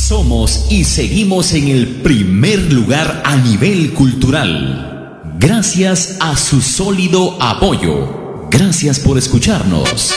Somos y seguimos en el primer lugar a nivel cultural. Gracias a su sólido apoyo. Gracias por escucharnos.